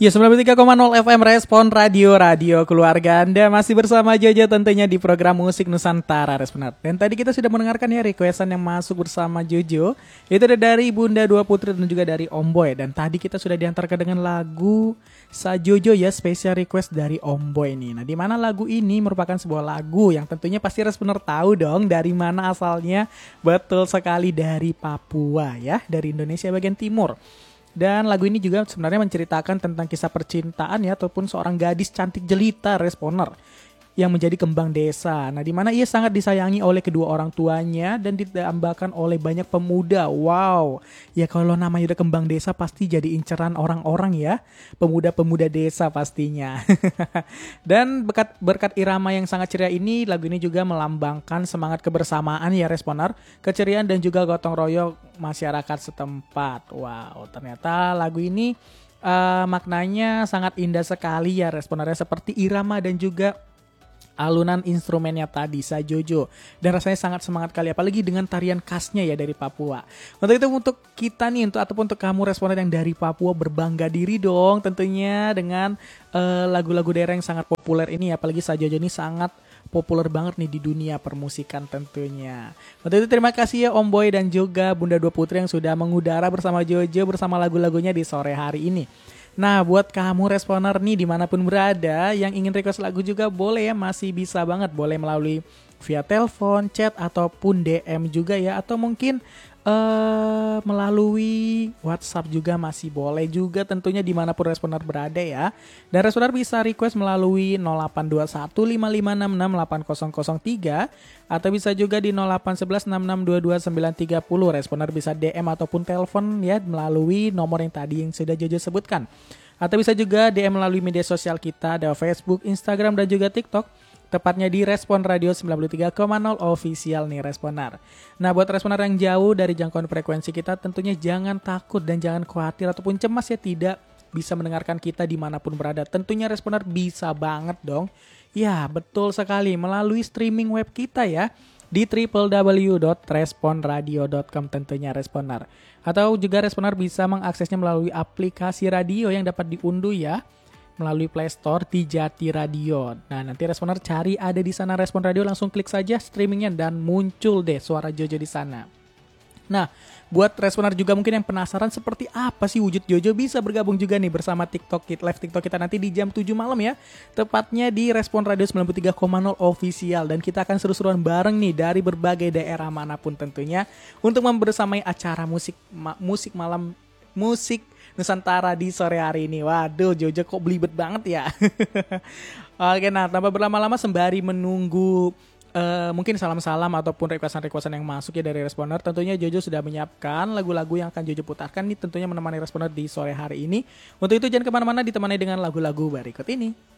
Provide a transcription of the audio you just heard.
Ya, 93,0 FM Respon Radio Keluarga Anda masih bersama Jojo tentunya di program Musik Nusantara Responer. Dan tadi kita sudah mendengarkan ya requestan yang masuk bersama Jojo. Itu ada dari Bunda Dua Putri dan juga dari Om Boy. Dan tadi kita sudah diantarkan dengan lagu Sa Jojo ya, spesial request dari Om Boy nih. Nah, di mana lagu ini merupakan sebuah lagu yang tentunya pasti Responer tahu dong dari mana asalnya. Betul sekali, dari Papua ya, dari Indonesia bagian timur. Dan lagu ini juga sebenarnya menceritakan tentang kisah percintaan ya, ataupun seorang gadis cantik jelita Responer yang menjadi kembang desa. Nah, di mana ia sangat disayangi oleh kedua orang tuanya dan ditambahkan oleh banyak pemuda. Wow, ya kalau namanya udah kembang desa pasti jadi inceran orang-orang ya, pemuda-pemuda desa pastinya. Dan berkat irama yang sangat ceria ini, lagu ini juga melambangkan semangat kebersamaan ya Responer, keceriaan dan juga gotong royong masyarakat setempat. Wow, ternyata lagu ini maknanya sangat indah sekali ya Responernya, seperti irama dan juga alunan instrumennya tadi, Sa Jojo. Dan rasanya sangat semangat kali, apalagi dengan tarian khasnya ya dari Papua. Untuk itu, untuk kita nih, ataupun untuk kamu Responer yang dari Papua, berbangga diri dong tentunya dengan lagu-lagu daerah yang sangat populer ini. Apalagi Sa Jojo ini sangat populer banget nih di dunia permusikan tentunya. Untuk itu terima kasih ya Om Boy dan juga Bunda Dua Putri yang sudah mengudara bersama Jojo bersama lagu-lagunya di sore hari ini. Nah, buat kamu Responer nih dimanapun berada yang ingin request lagu juga boleh ya, masih bisa banget. Boleh melalui via telepon, chat, ataupun DM juga ya. Atau mungkin melalui WhatsApp juga masih boleh juga tentunya dimanapun Responer berada ya. Dan Responer bisa request melalui 082155668003 atau bisa juga di 0811662290. Responer bisa DM ataupun telepon ya melalui nomor yang tadi yang sudah Jojo sebutkan. Atau bisa juga DM melalui media sosial kita, ada Facebook, Instagram dan juga TikTok. Tepatnya di Respon Radio 93,0 official nih Responer. Nah, buat Responer yang jauh dari jangkauan frekuensi kita, tentunya jangan takut dan jangan khawatir ataupun cemas ya tidak bisa mendengarkan kita dimanapun berada. Tentunya Responer bisa banget dong. Ya, betul sekali, melalui streaming web kita ya, di www.responradio.com tentunya Responer. Atau juga Responer bisa mengaksesnya melalui aplikasi radio yang dapat diunduh ya, melalui Play Store di Jati Radio. Nah, nanti Responer cari ada di sana Respon Radio, langsung klik saja streamingnya dan muncul deh suara Jojo di sana. Nah, buat Responer juga mungkin yang penasaran seperti apa sih wujud Jojo, bisa bergabung juga nih bersama live TikTok kita nanti di jam 7 malam ya. Tepatnya di Respon Radio 93,0 official, dan kita akan seru-seruan bareng nih dari berbagai daerah manapun tentunya untuk membersamai acara musik Nusantara di sore hari ini. Waduh, Jojo kok belibet banget ya. Oke, nah tanpa berlama-lama sembari menunggu mungkin salam-salam ataupun requestan-requestan yang masuk ya dari Responer, tentunya Jojo sudah menyiapkan lagu-lagu yang akan Jojo putarkan nih tentunya menemani Responer di sore hari ini. Untuk itu jangan kemana-mana, ditemani dengan lagu-lagu berikut ini.